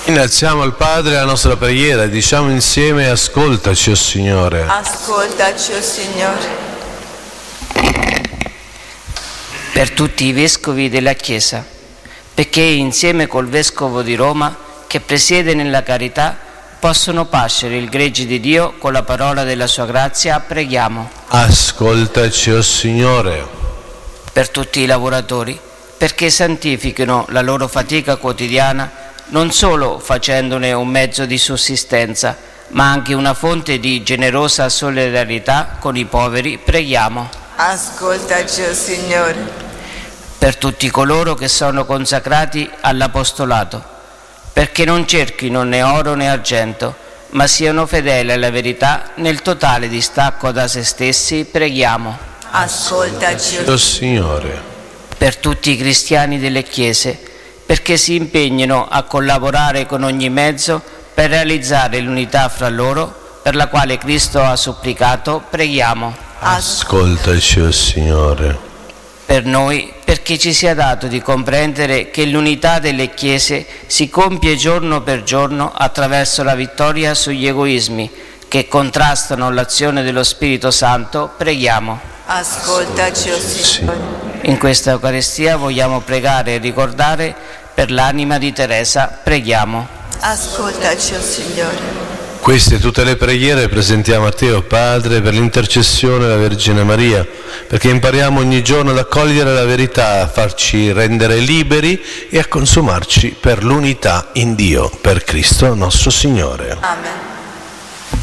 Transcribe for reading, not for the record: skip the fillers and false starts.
Innalziamo al Padre la nostra preghiera e diciamo insieme: ascoltaci, o Signore. Ascoltaci, o Signore. Per tutti i vescovi della Chiesa, perché insieme col Vescovo di Roma, che presiede nella carità, possono pascere il gregge di Dio con la parola della sua grazia, preghiamo. Ascoltaci, o Signore. Per tutti i lavoratori, perché santifichino la loro fatica quotidiana, non solo facendone un mezzo di sussistenza, ma anche una fonte di generosa solidarietà con i poveri, preghiamo. Ascoltaci, o Signore. Per tutti coloro che sono consacrati all'apostolato, perché non cerchino né oro né argento, ma siano fedeli alla verità nel totale distacco da se stessi, preghiamo. Ascoltaci, O Signore. Per tutti i cristiani delle chiese, perché si impegnino a collaborare con ogni mezzo per realizzare l'unità fra loro, per la quale Cristo ha supplicato, preghiamo. Ascoltaci, o Signore. Per noi, perché ci sia dato di comprendere che l'unità delle Chiese si compie giorno per giorno attraverso la vittoria sugli egoismi che contrastano l'azione dello Spirito Santo, preghiamo. Ascoltaci, o Signore. In questa Eucaristia vogliamo pregare e ricordare per l'anima di Teresa, preghiamo. Ascoltaci, o Signore. Queste e tutte le preghiere presentiamo a Te, o Padre, per l'intercessione della Vergine Maria, perché impariamo ogni giorno ad accogliere la verità, a farci rendere liberi e a consumarci per l'unità in Dio, per Cristo nostro Signore. Amen.